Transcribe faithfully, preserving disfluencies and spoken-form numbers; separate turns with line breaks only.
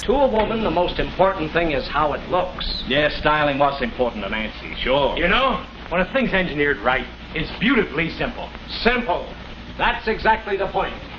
To a woman, the most important thing is how it looks.
Yes, styling was important to Nancy, sure.
You know, when a thing's engineered right, it's beautifully simple.
Simple. That's exactly the point.